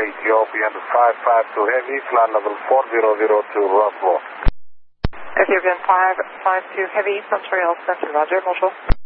Ethiopian 552 Heavy, flight level 4002, Roswell. Ethiopian 552 Heavy, Montreal Center, Roger, bonjour.